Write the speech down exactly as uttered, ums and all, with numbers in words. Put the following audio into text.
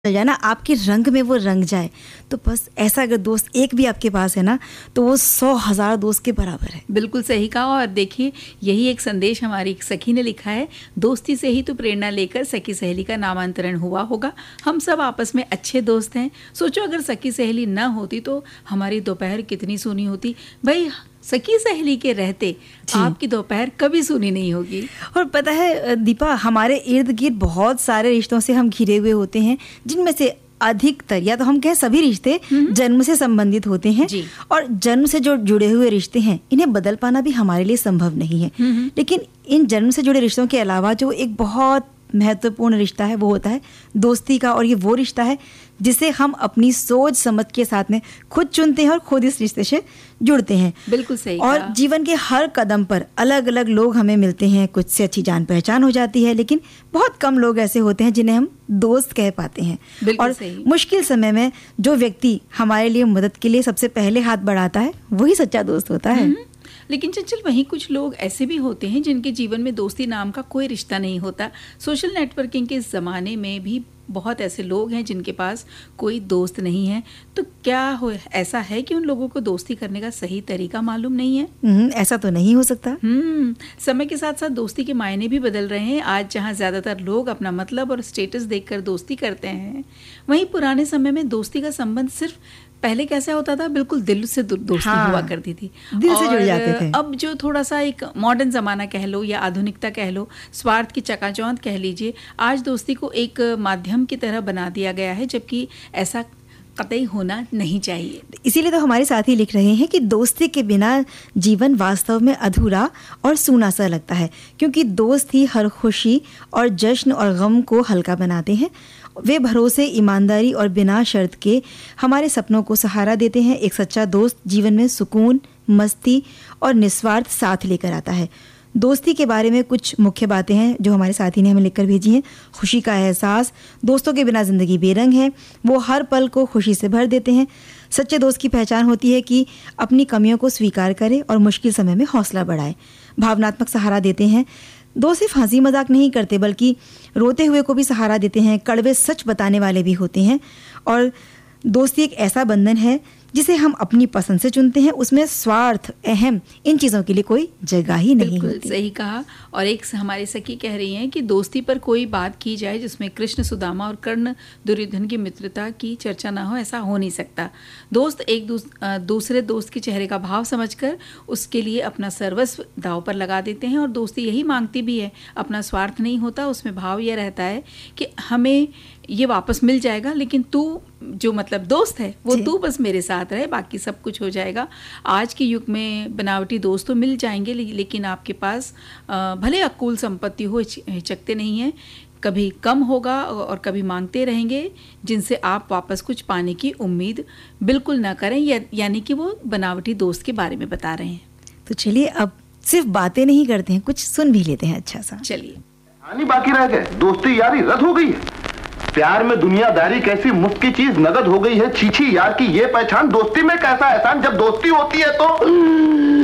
चल जाए ना, आपके रंग में वो रंग जाए, तो बस ऐसा अगर दोस्त एक भी आपके पास है ना, तो वो सौ हजार दोस्त के बराबर है। बिल्कुल सही कहा। और देखिए, यही एक संदेश हमारी एक सखी ने लिखा है, दोस्ती से ही तो प्रेरणा लेकर सखी सहेली का नामांतरण हुआ होगा। हम सब आपस में अच्छे दोस्त हैं। सोचो अगर सखी सहेली ना होती तो हमारी दोपहर कितनी सूनी होती। भाई, सखी सहेली के रहते आपकी दोपहर कभी सूनी नहीं होगी। और पता है दीपा, हमारे इर्द गिर्द बहुत सारे रिश्तों से हम घिरे हुए होते हैं, जिनमें से अधिकतर या तो हम कहें सभी रिश्ते जन्म से संबंधित होते हैं। और जन्म से जो जुड़े हुए रिश्ते हैं, इन्हें बदल पाना भी हमारे लिए संभव नहीं है। लेकिन इन जन्म से जुड़े रिश्तों के अलावा जो एक बहुत महत्वपूर्ण रिश्ता है, वो होता है दोस्ती का। और ये वो रिश्ता है जिसे हम अपनी सोच समझ के साथ में खुद चुनते हैं और खुद इस रिश्ते से जुड़ते हैं। बिल्कुल सही। और जीवन के हर कदम पर अलग अलग लोग हमें मिलते हैं, कुछ से अच्छी जान पहचान हो जाती है, लेकिन बहुत कम लोग ऐसे होते हैं जिन्हें हम दोस्त कह पाते हैं। और सही। मुश्किल समय में जो व्यक्ति हमारे लिए मदद के लिए सबसे पहले हाथ बढ़ाता है, वही सच्चा दोस्त होता है। लेकिन चंचल, वहीं कुछ लोग ऐसे भी होते हैं जिनके जीवन में दोस्ती नाम का कोई रिश्ता नहीं होता। सोशल नेटवर्किंग के ज़माने में भी बहुत ऐसे लोग हैं जिनके पास कोई दोस्त नहीं है। तो क्या हो ऐसा है कि उन लोगों को दोस्ती करने का सही तरीका मालूम नहीं है? ऐसा तो नहीं हो सकता। हम्म समय के साथ साथ दोस्ती के मायने भी बदल रहे हैं। आज जहां ज़्यादातर लोग अपना मतलब और स्टेटस देखकर दोस्ती करते हैं, वहीं पुराने समय में दोस्ती का संबंध सिर्फ पहले कैसा होता था, बिल्कुल दिल से दोस्ती हाँ, हुआ करती थी, दिल से जुड़ जाते थे। अब जो थोड़ा सा एक मॉडर्न ज़माना कह लो या आधुनिकता कह लो, स्वार्थ की चकाचौंध कह लीजिए, आज दोस्ती को एक माध्यम की तरह बना दिया गया है, जबकि ऐसा कतई होना नहीं चाहिए। इसीलिए तो हमारे साथी लिख रहे हैं कि दोस्ती के बिना जीवन वास्तव में अधूरा और सूना सा लगता है, क्योंकि दोस्त ही हर खुशी और जश्न और गम को हल्का बनाते हैं। वे भरोसे, ईमानदारी और बिना शर्त के हमारे सपनों को सहारा देते हैं। एक सच्चा दोस्त जीवन में सुकून, मस्ती और निस्वार्थ साथ लेकर आता है। दोस्ती के बारे में कुछ मुख्य बातें हैं जो हमारे साथी ने हमें लिखकर भेजी हैं। खुशी का एहसास, दोस्तों के बिना ज़िंदगी बेरंग है, वो हर पल को खुशी से भर देते हैं। सच्चे दोस्त की पहचान होती है कि अपनी कमियों को स्वीकार करे और मुश्किल समय में हौसला बढ़ाए। भावनात्मक सहारा देते हैं, दोस्त सिर्फ हंसी मजाक नहीं करते बल्कि रोते हुए को भी सहारा देते हैं। कड़वे सच बताने वाले भी होते हैं। और दोस्ती एक ऐसा बंधन है जिसे हम अपनी पसंद से चुनते हैं, उसमें स्वार्थ, अहम, इन चीज़ों के लिए कोई जगह ही नहीं होती। बिल्कुल सही कहा। और एक हमारी सखी कह रही हैं कि दोस्ती पर कोई बात की जाए जिसमें कृष्ण सुदामा और कर्ण दुर्योधन की मित्रता की चर्चा ना हो, ऐसा हो नहीं सकता। दोस्त एक दूस, दूसरे दोस्त के चेहरे का भाव समझकर उसके लिए अपना सर्वस्व दांव पर लगा देते हैं। और दोस्ती यही मांगती भी है, अपना स्वार्थ नहीं होता, उसमें भाव यह रहता है कि हमें ये वापस मिल जाएगा, लेकिन तू जो मतलब दोस्त है वो तू बस मेरे साथ रहे, बाकी सब कुछ हो जाएगा। आज के युग में बनावटी दोस्त तो मिल जाएंगे, लेकिन आपके पास भले अकुल संपत्ति हो, हिचकते नहीं हैं। कभी कम होगा और कभी मांगते रहेंगे, जिनसे आप वापस कुछ पाने की उम्मीद बिल्कुल ना करें। या, यानी कि वो बनावटी दोस्त के बारे में बता रहे हैं। तो चलिए, अब सिर्फ बातें नहीं करते हैं, कुछ सुन भी लेते हैं अच्छा सा। चलिए। बाकी रह गए, दोस्ती यारी रद्द हो गई है। प्यार में दुनियादारी कैसी मुफ्त की चीज नगद हो गई है। छीछी यार की ये पहचान, दोस्ती में कैसा एहसान, जब दोस्ती होती है तो